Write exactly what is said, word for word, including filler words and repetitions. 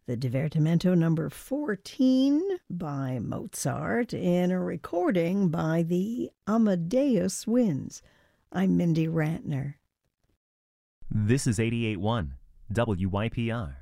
the Divertimento number fourteen by Mozart in a recording by the Amadeus Winds. I'm Mindy Rantner. This is eighty-eight point one W Y P R.